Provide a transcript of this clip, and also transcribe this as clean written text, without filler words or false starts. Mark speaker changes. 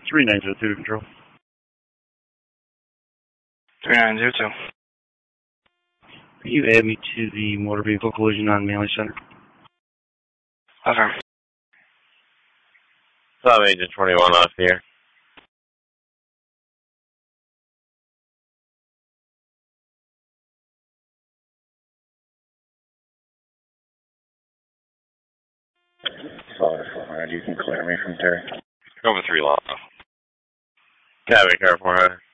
Speaker 1: 3902 control.
Speaker 2: 3902.
Speaker 1: Can you add me to the motor vehicle collision on Manley Center?
Speaker 2: Okay.
Speaker 3: Stop Agent 21 off here.
Speaker 4: You can clear me from Terry.
Speaker 3: Over 3 law. Copy, car 400.